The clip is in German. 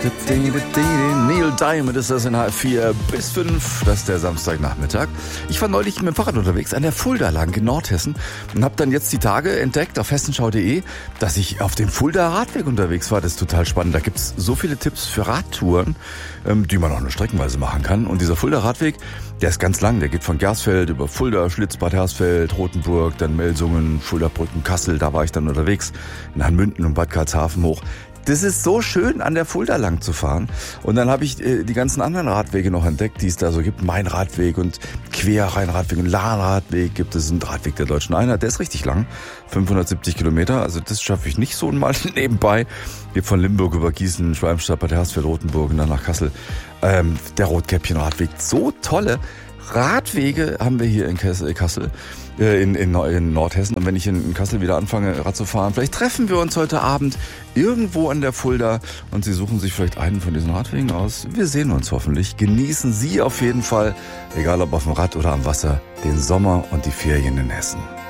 Neil Diamond ist das in H4 bis 5. Das ist der Samstagnachmittag. Ich war neulich mit dem Fahrrad unterwegs an der Fulda lang in Nordhessen und habe dann jetzt die Tage entdeckt auf hessenschau.de, dass ich auf dem Fulda Radweg unterwegs war. Das ist total spannend. Da gibt's so viele Tipps für Radtouren, die man auch nur streckenweise machen kann. Und dieser Fulda Radweg, der ist ganz lang. Der geht von Gersfeld über Fulda, Schlitz, Bad Hersfeld, Rothenburg, dann Melsungen, Fulda-Brücken, Kassel. Da war ich dann unterwegs. Nach Münden und Bad Karlshafen hoch. Das ist so schön, an der Fulda lang zu fahren. Und dann habe ich die ganzen anderen Radwege noch entdeckt, die es da so gibt. Main-Radweg und Querrhein-Radweg und Lahn-Radweg gibt es. Einen Radweg der Deutschen Einheit, der ist richtig lang. 570 Kilometer, also das schaffe ich nicht so mal nebenbei. Hier von Limburg über Gießen, Schwalmstadt, Bad Hersfeld, Rothenburg und dann nach Kassel. Der Rotkäppchen-Radweg, so tolle Radwege haben wir hier in Kassel. In Nordhessen. Und wenn ich in Kassel wieder anfange, Rad zu fahren, vielleicht treffen wir uns heute Abend irgendwo an der Fulda und Sie suchen sich vielleicht einen von diesen Radwegen aus. Wir sehen uns hoffentlich. Genießen Sie auf jeden Fall, egal ob auf dem Rad oder am Wasser, den Sommer und die Ferien in Hessen.